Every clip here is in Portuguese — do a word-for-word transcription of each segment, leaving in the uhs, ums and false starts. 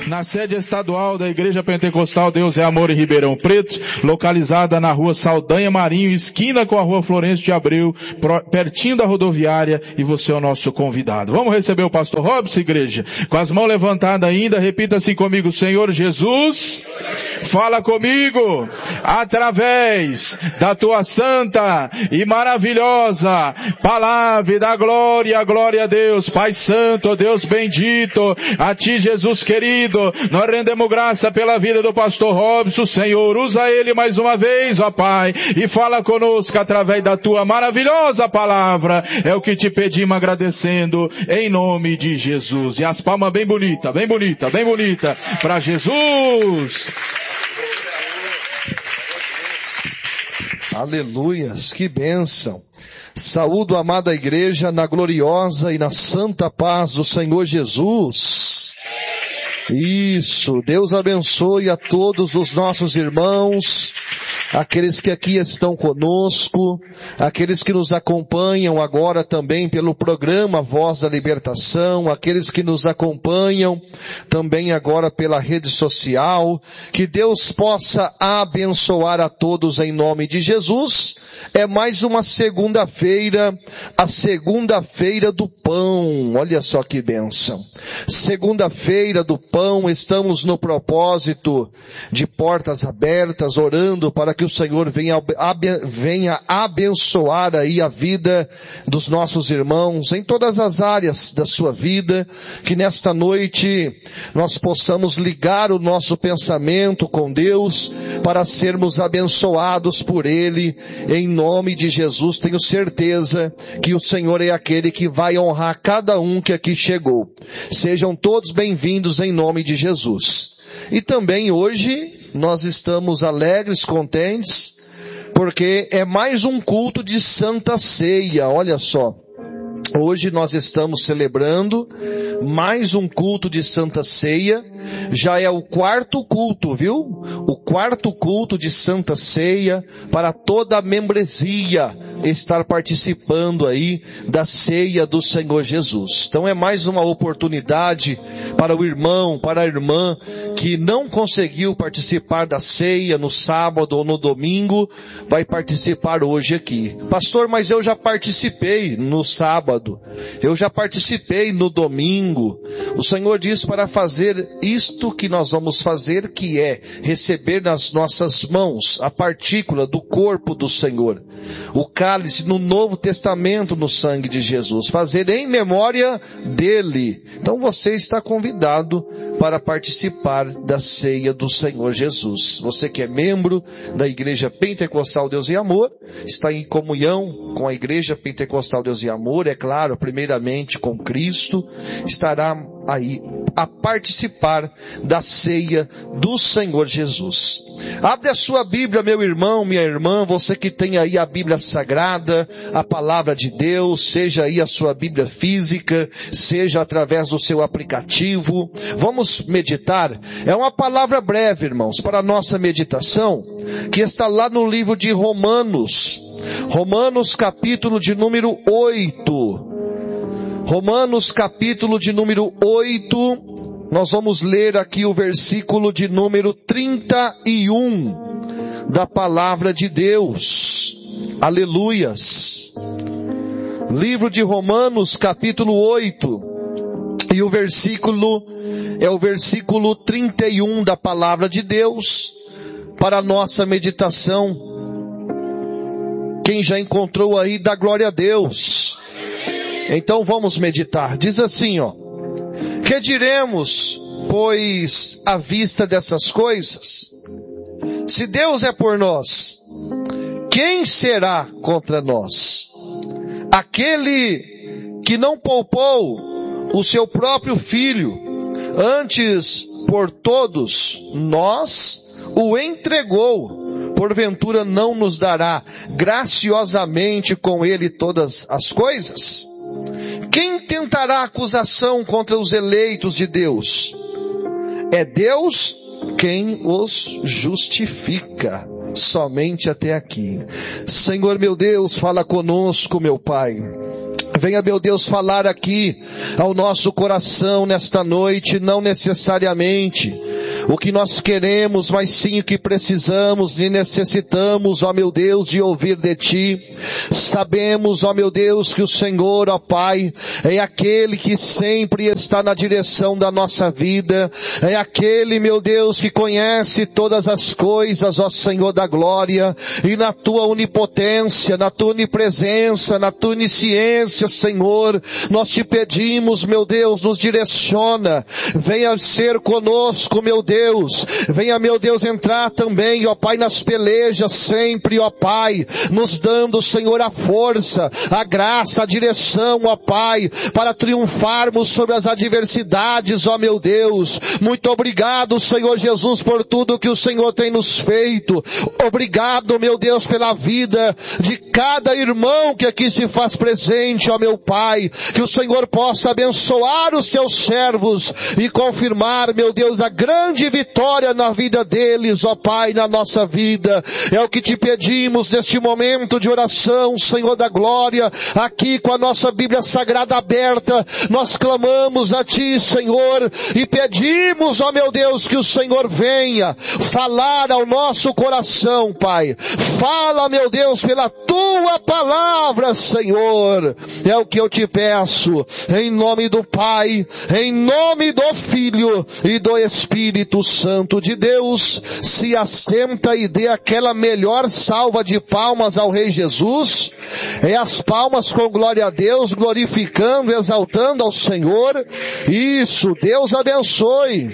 na sede estadual da Igreja Pentecostal Deus é Amor em Ribeirão Preto, localizada na rua Saldanha Marinho, esquina com a rua Florencio de Abreu, pertinho da rodoviária, e você é o nosso convidado. Vamos receber o pastor Robson, igreja? Com as mãos levantadas ainda, repita assim comigo: Senhor Jesus, fala comigo através da tua santa e maravilhosa palavra da glória, glória a Deus, Pai Santo, Deus bendito, a ti, Jesus querido, nós rendemos graça pela vida do pastor Robson. Senhor, usa ele mais uma vez, ó Pai, e fala conosco através da tua maravilhosa palavra, é o que te pedimos agradecendo, em nome de Jesus. E as palmas bem bonita, bem bonita, bem bonita, para Jesus. Aleluias, que bênção. Saúdo a amada igreja na gloriosa e na santa paz do Senhor Jesus. Isso, Deus abençoe a todos os nossos irmãos, aqueles que aqui estão conosco, aqueles que nos acompanham agora também pelo programa Voz da Libertação, aqueles que nos acompanham também agora pela rede social. Que Deus possa abençoar a todos em nome de Jesus. É mais uma segunda-feira, a segunda-feira do pão. Olha só que bênção. Segunda-feira do pão, estamos no propósito de portas abertas, orando para que o Senhor venha, venha abençoar aí a vida dos nossos irmãos em todas as áreas da sua vida, que nesta noite nós possamos ligar o nosso pensamento com Deus para sermos abençoados por Ele, em nome de Jesus. Tenho certeza que o Senhor é aquele que vai honrar cada um que aqui chegou. Sejam todos bem-vindos em nome de Jesus. E também hoje nós estamos alegres, contentes, porque é mais um culto de Santa Ceia. Olha só, hoje nós estamos celebrando mais um culto de Santa Ceia. Já é o quarto culto, viu? O quarto culto de Santa Ceia, para toda a membresia estar participando aí da ceia do Senhor Jesus. Então é mais uma oportunidade para o irmão, para a irmã que não conseguiu participar da ceia no sábado ou no domingo, vai participar hoje aqui. Pastor, mas eu já participei no sábado, eu já participei no domingo. O Senhor diz para fazer isto que nós vamos fazer, que é receber nas nossas mãos a partícula do corpo do Senhor, o cálice no Novo Testamento no sangue de Jesus, fazer em memória dele. Então você está convidado para participar da ceia do Senhor Jesus. Você que é membro da Igreja Pentecostal Deus e Amor, está em comunhão com a Igreja Pentecostal Deus e Amor, é claro, primeiramente com Cristo, estará aí a participar da ceia do Senhor Jesus. Abre a sua Bíblia, meu irmão, minha irmã, você que tem aí a Bíblia Sagrada, a Palavra de Deus, seja aí a sua Bíblia física, seja através do seu aplicativo. Vamos meditar. É uma palavra breve, irmãos, para a nossa meditação, que está lá no livro de Romanos. Romanos capítulo de número oito. Romanos capítulo de número oito, nós vamos ler aqui o versículo de número trinta e um da palavra de Deus. Aleluias. Livro de Romanos capítulo oito, e o versículo é o versículo trinta e um da palavra de Deus, para a nossa meditação. Quem já encontrou aí, dá glória a Deus. Então vamos meditar. Diz assim, ó: que diremos, pois, à vista dessas coisas? Se Deus é por nós, quem será contra nós? Aquele que não poupou o seu próprio filho, antes por todos nós o entregou, porventura não nos dará graciosamente com ele todas as coisas? Quem tentará acusação contra os eleitos de Deus? É Deus quem os justifica. Somente até aqui. Senhor meu Deus, fala conosco, meu Pai. Venha, meu Deus, falar aqui ao nosso coração nesta noite, não necessariamente o que nós queremos, mas sim o que precisamos e necessitamos, ó meu Deus, de ouvir de Ti. Sabemos, ó meu Deus, que o Senhor, ó Pai, é aquele que sempre está na direção da nossa vida, é aquele, meu Deus, que conhece todas as coisas, ó Senhor da glória, e na Tua onipotência, na Tua onipresença, na Tua onisciência, Senhor, nós Te pedimos, meu Deus, nos direciona, venha ser conosco, meu Deus, venha, meu Deus, entrar também, ó Pai, nas pelejas sempre, ó Pai, nos dando, Senhor, a força, a graça, a direção, ó Pai, para triunfarmos sobre as adversidades, ó meu Deus. Muito obrigado, Senhor Jesus, por tudo que o Senhor tem nos feito. Obrigado, meu Deus, pela vida de cada irmão que aqui se faz presente, ó meu Pai, que o Senhor possa abençoar os Seus servos e confirmar, meu Deus, a grande vitória na vida deles, ó Pai, na nossa vida. É o que Te pedimos neste momento de oração, Senhor da glória, aqui com a nossa Bíblia Sagrada aberta, nós clamamos a Ti, Senhor, e pedimos, ó meu Deus, que o Senhor venha falar ao nosso coração, Pai. Fala, meu Deus, pela Tua palavra, Senhor. É o que eu Te peço, em nome do Pai, em nome do Filho e do Espírito Santo de Deus. Se assenta e dê aquela melhor salva de palmas ao Rei Jesus. É as palmas com glória a Deus, glorificando, exaltando ao Senhor. Isso, Deus abençoe.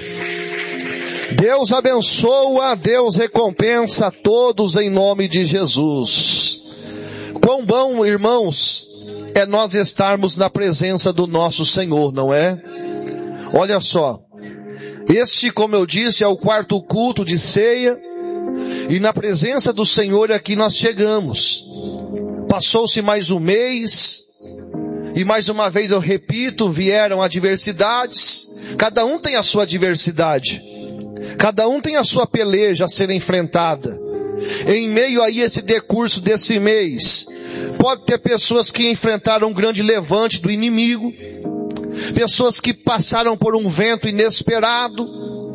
Deus abençoa, Deus recompensa a todos em nome de Jesus. Quão bom, irmãos, é nós estarmos na presença do nosso Senhor, não é? Olha só, este, como eu disse, é o quarto culto de ceia, e na presença do Senhor aqui nós chegamos. Passou-se mais um mês, e mais uma vez eu repito, vieram adversidades. Cada um tem a sua adversidade, cada um tem a sua peleja a ser enfrentada. Em meio a esse decurso desse mês, pode ter pessoas que enfrentaram um grande levante do inimigo, pessoas que passaram por um vento inesperado.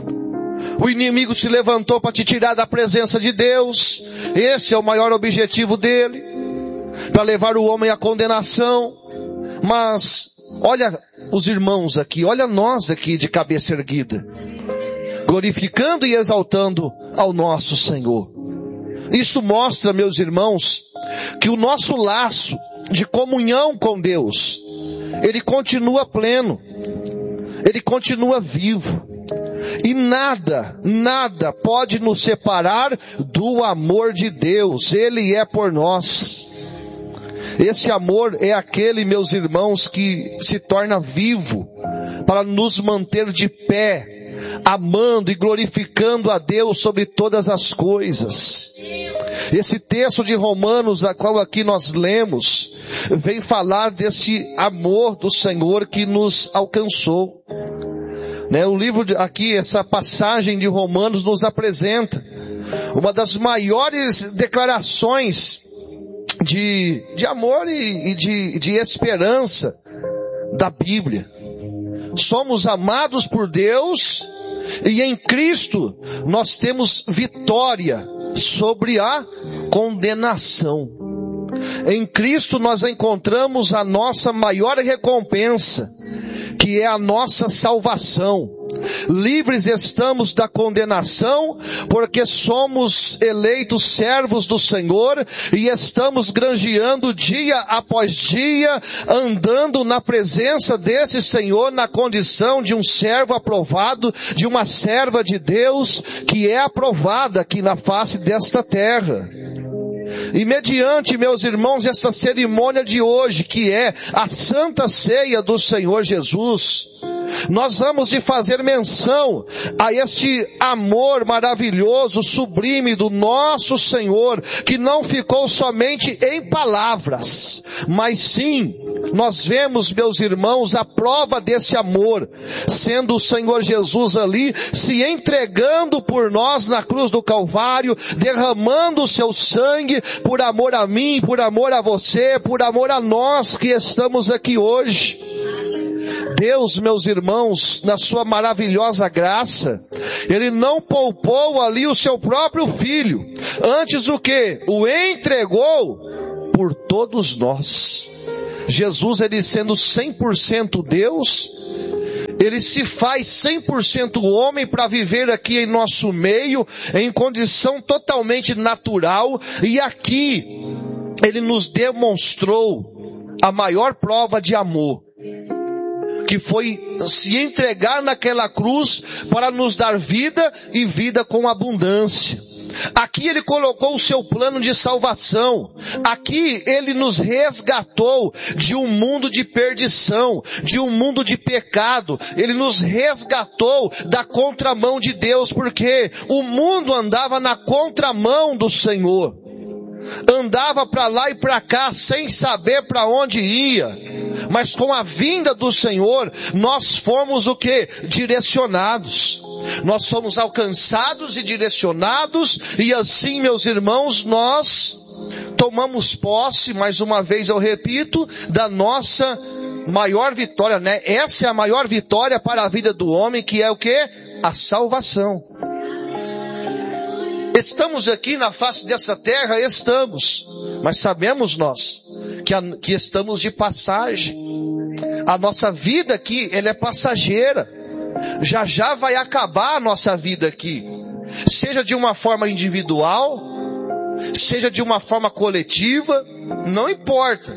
O inimigo se levantou para te tirar da presença de Deus. Esse é o maior objetivo dele, para levar o homem à condenação. Mas olha os irmãos aqui, olha nós aqui de cabeça erguida, glorificando e exaltando ao nosso Senhor. Isso mostra, meus irmãos, que o nosso laço de comunhão com Deus, ele continua pleno, ele continua vivo. E nada, nada pode nos separar do amor de Deus. Ele é por nós. Esse amor é aquele, meus irmãos, que se torna vivo para nos manter de pé, amando e glorificando a Deus sobre todas as coisas. Esse texto de Romanos, a qual aqui nós lemos, vem falar desse amor do Senhor que nos alcançou. Né, o livro de, aqui, essa passagem de Romanos nos apresenta uma das maiores declarações de, de amor e, e de, de esperança da Bíblia. Somos amados por Deus e em Cristo nós temos vitória sobre a condenação. Em Cristo nós encontramos a nossa maior recompensa, que é a nossa salvação. Livres estamos da condenação, porque somos eleitos servos do Senhor e estamos granjeando dia após dia, andando na presença desse Senhor na condição de um servo aprovado, de uma serva de Deus que é aprovada aqui na face desta terra. E mediante, meus irmãos, essa cerimônia de hoje, que é a Santa Ceia do Senhor Jesus, Nós vamos de fazer menção a este amor maravilhoso, sublime do nosso Senhor, que não ficou somente em palavras, mas sim, nós vemos, meus irmãos, a prova desse amor, sendo o Senhor Jesus ali, se entregando por nós na cruz do Calvário, derramando o seu sangue, por amor a mim, por amor a você, por amor a nós que estamos aqui hoje. Deus, meus irmãos, na sua maravilhosa graça, Ele não poupou ali o seu próprio Filho. Antes o que? O entregou por todos nós. Jesus, Ele sendo cem por cento Deus, Ele se faz cem por cento homem para viver aqui em nosso meio, em condição totalmente natural. E aqui, Ele nos demonstrou a maior prova de amor, que foi se entregar naquela cruz para nos dar vida e vida com abundância. Aqui Ele colocou o seu plano de salvação. Aqui Ele nos resgatou de um mundo de perdição, de um mundo de pecado. Ele nos resgatou da contramão de Deus, porque o mundo andava na contramão do Senhor. Andava para lá e para cá sem saber para onde ia. Mas com a vinda do Senhor, nós fomos o que? Direcionados. Nós somos alcançados e direcionados, e assim, meus irmãos, nós tomamos posse, mais uma vez eu repito, da nossa maior vitória, né? Essa é a maior vitória para a vida do homem, que é o que? A salvação. Estamos aqui na face dessa terra, estamos, mas sabemos nós que, a, que estamos de passagem. A nossa vida aqui, ela é passageira. Já já vai acabar a nossa vida aqui, seja de uma forma individual, seja de uma forma coletiva, não importa.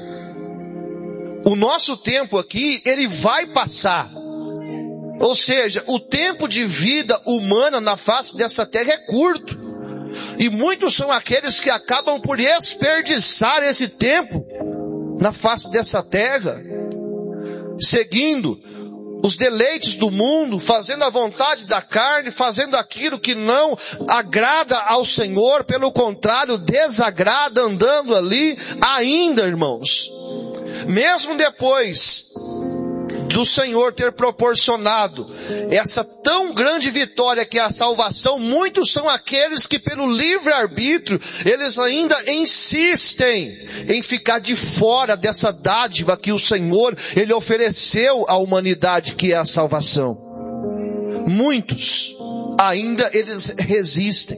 O nosso tempo aqui, ele vai passar. Ou seja, o tempo de vida humana na face dessa terra é curto. E muitos são aqueles que acabam por desperdiçar esse tempo na face dessa terra, seguindo os deleites do mundo, fazendo a vontade da carne, fazendo aquilo que não agrada ao Senhor, pelo contrário, desagrada, andando ali. Ainda, irmãos, mesmo depois do Senhor ter proporcionado essa tão grande vitória que é a salvação, muitos são aqueles que pelo livre-arbítrio, eles ainda insistem em ficar de fora dessa dádiva que o Senhor, Ele ofereceu à humanidade, que é a salvação. Muitos ainda eles resistem,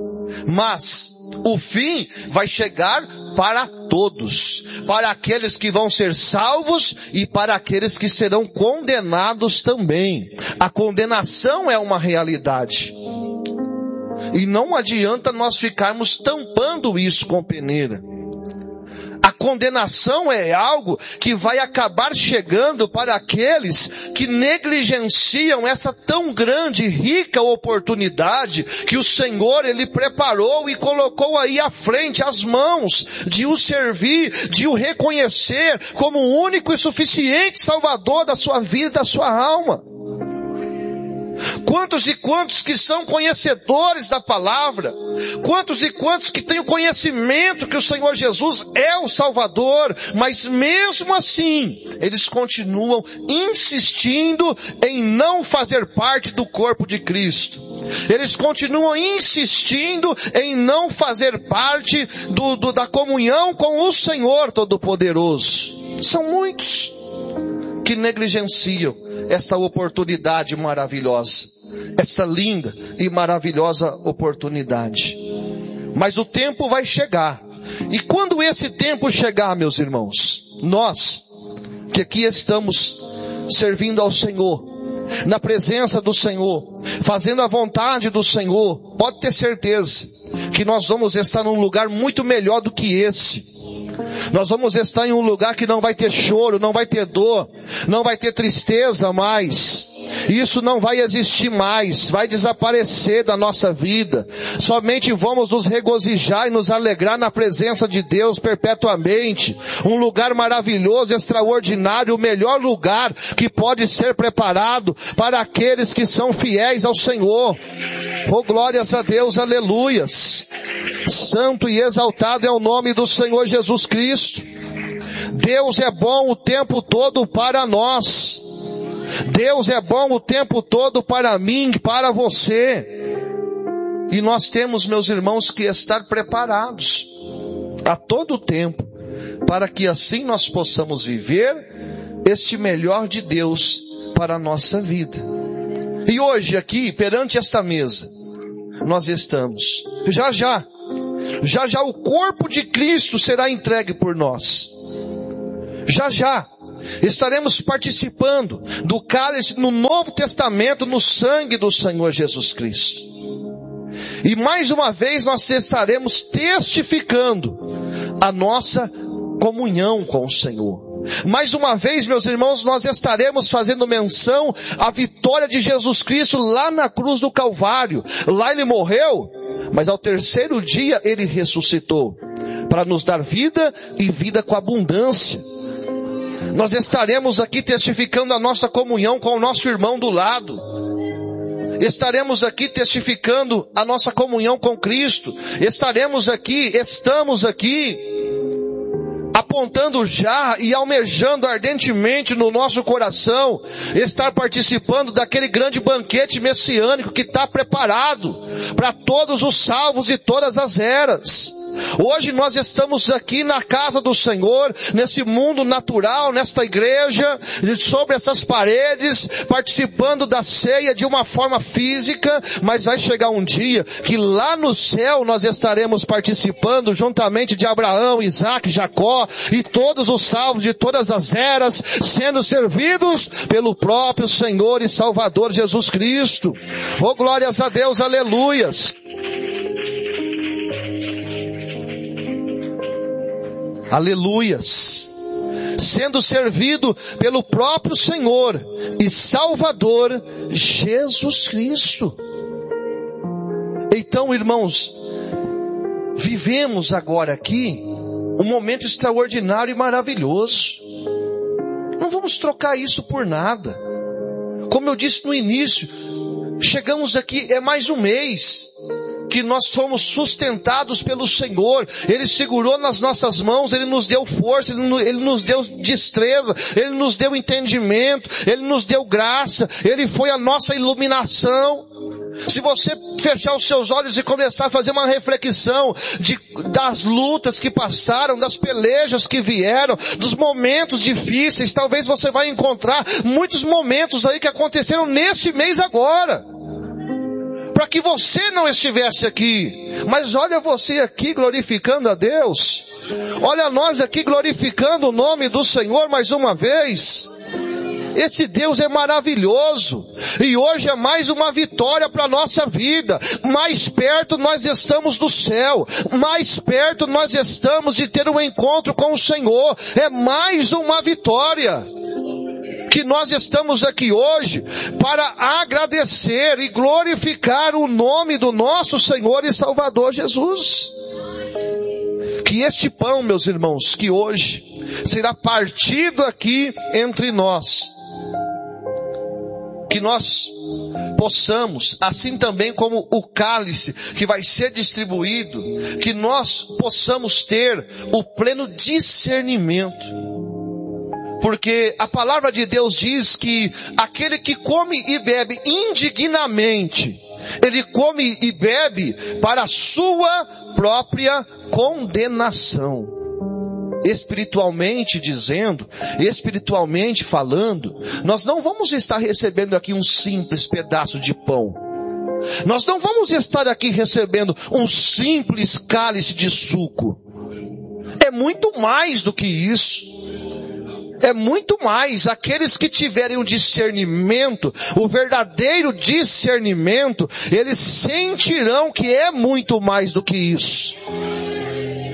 mas o fim vai chegar para todos, para aqueles que vão ser salvos e para aqueles que serão condenados também. A condenação é uma realidade. E não adianta nós ficarmos tampando isso com peneira. A condenação é algo que vai acabar chegando para aqueles que negligenciam essa tão grande e rica oportunidade que o Senhor, Ele preparou e colocou aí à frente, às mãos, de o servir, de o reconhecer como o único e suficiente Salvador da sua vida e da sua alma. Quantos e quantos que são conhecedores da palavra, quantos e quantos que têm o conhecimento que o Senhor Jesus é o Salvador, mas mesmo assim, eles continuam insistindo em não fazer parte do corpo de Cristo. Eles continuam insistindo em não fazer parte do, do, da comunhão com o Senhor Todo-Poderoso. São muitos que negligenciam essa oportunidade maravilhosa, essa linda e maravilhosa oportunidade. Mas o tempo vai chegar. E quando esse tempo chegar, meus irmãos, nós que aqui estamos servindo ao Senhor, na presença do Senhor, fazendo a vontade do Senhor, pode ter certeza que nós vamos estar num lugar muito melhor do que esse. Nós vamos estar em um lugar que não vai ter choro, não vai ter dor, não vai ter tristeza mais. Isso não vai existir mais, vai desaparecer da nossa vida. Somente vamos nos regozijar e nos alegrar na presença de Deus perpetuamente. Um lugar maravilhoso, extraordinário, o melhor lugar que pode ser preparado para aqueles que são fiéis ao Senhor. Oh, glórias a Deus, aleluias. Santo e exaltado é o nome do Senhor Jesus Cristo. Deus é bom o tempo todo para nós. Deus é bom o tempo todo para mim, para você. E nós temos, meus irmãos, que estar preparados a todo tempo, para que assim nós possamos viver este melhor de Deus para a nossa vida. E hoje aqui, perante esta mesa, nós estamos. Já já, já já o corpo de Cristo será entregue por nós. Já já estaremos participando do cálice no Novo Testamento, no sangue do Senhor Jesus Cristo. E mais uma vez nós estaremos testificando a nossa comunhão com o Senhor. Mais uma vez, meus irmãos, nós estaremos fazendo menção à vitória de Jesus Cristo lá na cruz do Calvário. Lá ele morreu, mas ao terceiro dia ele ressuscitou, para nos dar vida e vida com abundância. Nós estaremos aqui testificando a nossa comunhão com o nosso irmão do lado. Estaremos aqui testificando a nossa comunhão com Cristo. Estaremos aqui, estamos aqui, apontando já e almejando ardentemente no nosso coração, estar participando daquele grande banquete messiânico que está preparado para todos os salvos de todas as eras. Hoje nós estamos aqui na casa do Senhor, nesse mundo natural, nesta igreja, sobre essas paredes, participando da ceia de uma forma física, mas vai chegar um dia que lá no céu nós estaremos participando juntamente de Abraão, Isaac, Jacó e todos os salvos de todas as eras, sendo servidos pelo próprio Senhor e Salvador Jesus Cristo. Oh, glórias a Deus, aleluias. Aleluias. Sendo servido pelo próprio Senhor e Salvador Jesus Cristo. Então, irmãos, vivemos agora aqui um momento extraordinário e maravilhoso. Não vamos trocar isso por nada. Como eu disse no início, chegamos aqui, é mais um mês que nós fomos sustentados pelo Senhor. Ele segurou nas nossas mãos, Ele nos deu força, Ele, Ele nos deu destreza, Ele nos deu entendimento, Ele nos deu graça, Ele foi a nossa iluminação. Se você fechar os seus olhos e começar a fazer uma reflexão de, das lutas que passaram, das pelejas que vieram, dos momentos difíceis, talvez você vai encontrar muitos momentos aí que aconteceram nesse mês agora, para que você não estivesse aqui. Mas olha você aqui glorificando a Deus. Olha nós aqui glorificando o nome do Senhor mais uma vez. Esse Deus é maravilhoso. E hoje é mais uma vitória para a nossa vida. Mais perto nós estamos do céu. Mais perto nós estamos de ter um encontro com o Senhor. É mais uma vitória que nós estamos aqui hoje para agradecer e glorificar o nome do nosso Senhor e Salvador Jesus. Que este pão, meus irmãos, que hoje será partido aqui entre nós, que nós possamos, assim também como o cálice que vai ser distribuído, que nós possamos ter o pleno discernimento. Porque a palavra de Deus diz que aquele que come e bebe indignamente, ele come e bebe para a sua própria condenação. Espiritualmente dizendo, espiritualmente falando, nós não vamos estar recebendo aqui um simples pedaço de pão. Nós não vamos estar aqui recebendo um simples cálice de suco. É muito mais do que isso. É muito mais. Aqueles que tiverem o discernimento, o verdadeiro discernimento, eles sentirão que é muito mais do que isso.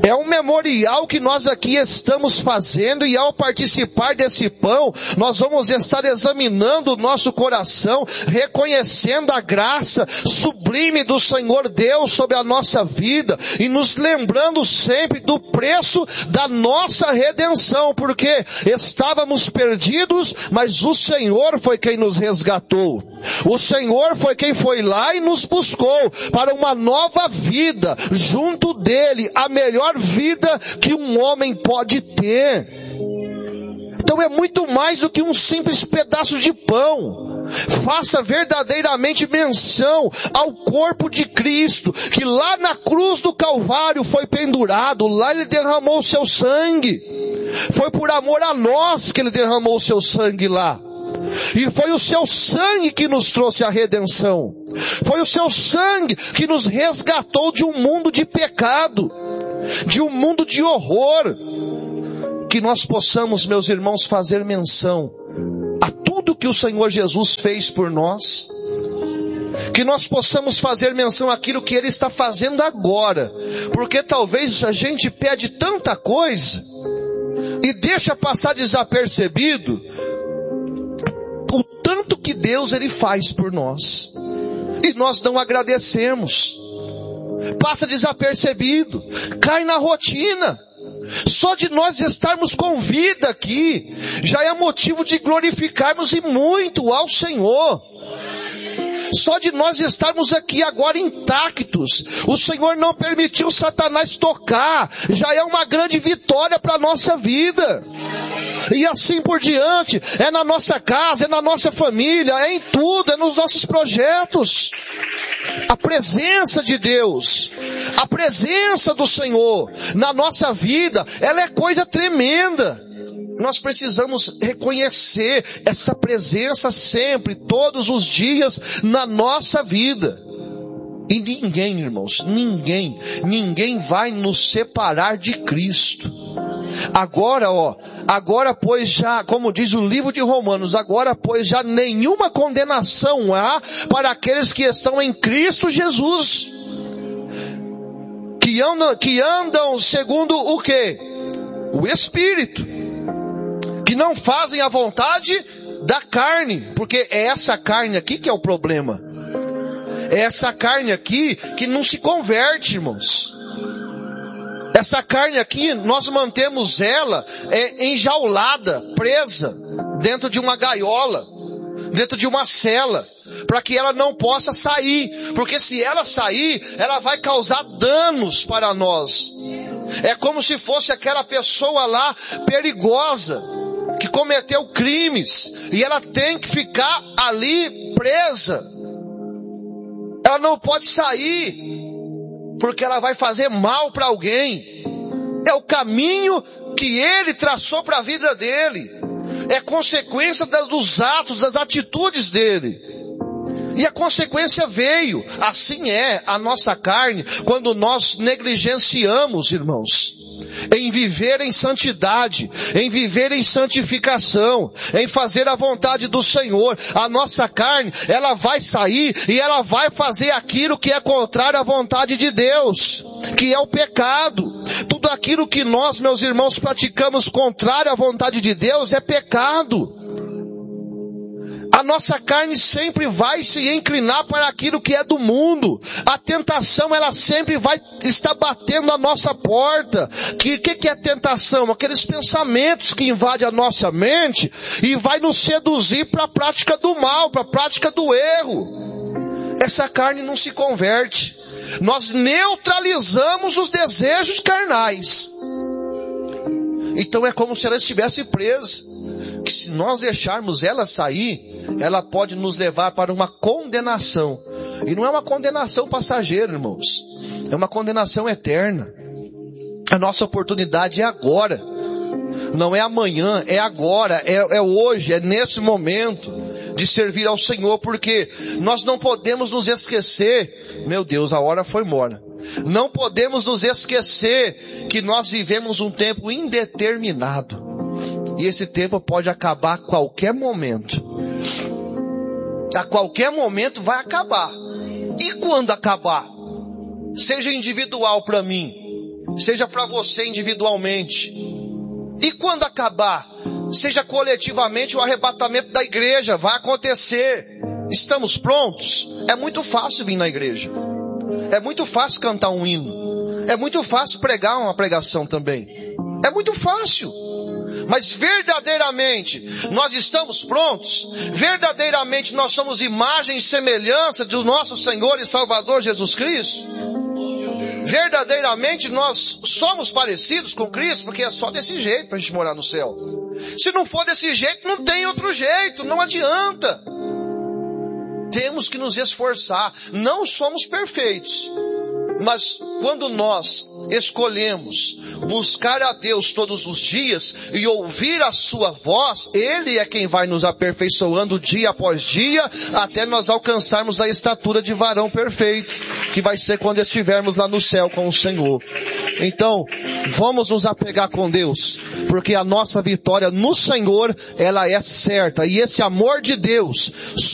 É um memorial que nós aqui estamos fazendo, e ao participar desse pão, nós vamos estar examinando o nosso coração, reconhecendo a graça sublime do Senhor Deus sobre a nossa vida, e nos lembrando sempre do preço da nossa redenção, porque estávamos perdidos, mas o Senhor foi quem nos resgatou. O Senhor foi quem foi lá e nos buscou para uma nova vida junto dele, a melhor vida que um homem pode ter. Então é muito mais do que um simples pedaço de pão. Faça verdadeiramente menção ao corpo de Cristo, que lá na cruz do Calvário foi pendurado, lá ele derramou o seu sangue. Foi por amor a nós que ele derramou o seu sangue lá. E foi o seu sangue que nos trouxe a redenção. Foi o seu sangue que nos resgatou de um mundo de pecado, de um mundo de horror. Que nós possamos, meus irmãos, fazer menção a tudo que o Senhor Jesus fez por nós. Que nós possamos fazer menção àquilo que Ele está fazendo agora. Porque talvez a gente pede tanta coisa e deixa passar desapercebido o tanto que Deus Ele faz por nós. E nós não agradecemos. Passa desapercebido. Cai na rotina. Só de nós estarmos com vida aqui, já é motivo de glorificarmos e muito ao Senhor. Só de nós estarmos aqui agora intactos, o Senhor não permitiu Satanás tocar, já é uma grande vitória para a nossa vida. E assim por diante, é na nossa casa, é na nossa família, é em tudo, é nos nossos projetos. A presença de Deus, a presença do Senhor na nossa vida, ela é coisa tremenda. Nós precisamos reconhecer essa presença sempre, todos os dias na nossa vida. E ninguém, irmãos, ninguém, ninguém vai nos separar de Cristo. Agora, ó, agora pois já, como diz o livro de Romanos, agora pois já nenhuma condenação há para aqueles que estão em Cristo Jesus. Que andam, que andam segundo o quê? O Espírito. Que não fazem a vontade da carne, porque é essa carne aqui que é o problema. É essa carne aqui que não se converte, irmãos. Essa carne aqui, nós mantemos ela é, enjaulada, presa, dentro de uma gaiola, dentro de uma cela, para que ela não possa sair, porque se ela sair, ela vai causar danos para nós. É como se fosse aquela pessoa lá perigosa, que cometeu crimes, e ela tem que ficar ali presa. Ela não pode sair, porque ela vai fazer mal para alguém. É o caminho que ele traçou para a vida dele. É consequência dos atos, das atitudes dele. E a consequência veio. Assim é a nossa carne, quando nós negligenciamos, irmãos, em viver em santidade, em viver em santificação, em fazer a vontade do Senhor. A nossa carne, ela vai sair e ela vai fazer aquilo que é contrário à vontade de Deus, que é o pecado. Tudo aquilo que nós, meus irmãos, praticamos contrário à vontade de Deus é pecado. A nossa carne sempre vai se inclinar para aquilo que é do mundo. A tentação, ela sempre vai estar batendo a nossa porta. Que que, que é tentação? Aqueles pensamentos que invadem a nossa mente e vai nos seduzir para a prática do mal, para a prática do erro. Essa carne não se converte. Nós neutralizamos os desejos carnais. Então é como se ela estivesse presa. Que se nós deixarmos ela sair, ela pode nos levar para uma condenação. E não é uma condenação passageira, irmãos. É uma condenação eterna. A nossa oportunidade é agora. Não é amanhã, é agora, é, é hoje, é nesse momento de servir ao Senhor, porque nós não podemos nos esquecer, meu Deus, a hora foi embora. Não podemos nos esquecer que nós vivemos um tempo indeterminado. E esse tempo pode acabar a qualquer momento. A qualquer momento vai acabar. E quando acabar? Seja individual para mim, seja para você individualmente. E quando acabar, seja coletivamente o arrebatamento da igreja, vai acontecer. Estamos prontos? É muito fácil vir na igreja. É muito fácil cantar um hino. É muito fácil pregar uma pregação também. É muito fácil. Mas verdadeiramente nós estamos prontos? Verdadeiramente nós somos imagem e semelhança do nosso Senhor e Salvador Jesus Cristo? Verdadeiramente nós somos parecidos com Cristo? Porque é só desse jeito para a gente morar no céu. Se não for desse jeito, não tem outro jeito, não adianta. Temos que nos esforçar. Não somos perfeitos. Mas quando nós escolhemos buscar a Deus todos os dias e ouvir a sua voz, Ele é quem vai nos aperfeiçoando dia após dia, até nós alcançarmos a estatura de varão perfeito, que vai ser quando estivermos lá no céu com o Senhor. Então, vamos nos apegar com Deus, porque a nossa vitória no Senhor, ela é certa. E esse amor de Deus